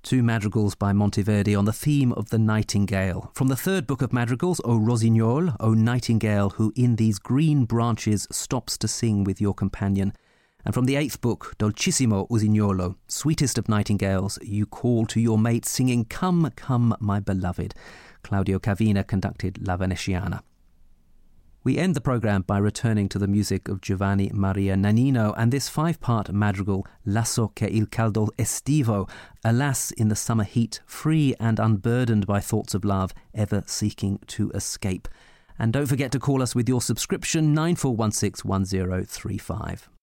Two madrigals by Monteverdi on the theme of the nightingale. From the third book of madrigals, O Rossignol, O nightingale, who in these green branches stops to sing with your companion. And from the eighth book, Dolcissimo Usignolo, sweetest of nightingales, you call to your mate singing, Come, come, my beloved. Claudio Cavina conducted La Veneziana. We end the programme by returning to the music of Giovanni Maria Nannino and this five-part madrigal, Lasso che il caldo estivo, alas in the summer heat, free and unburdened by thoughts of love, ever seeking to escape. And don't forget to call us with your subscription 94161035.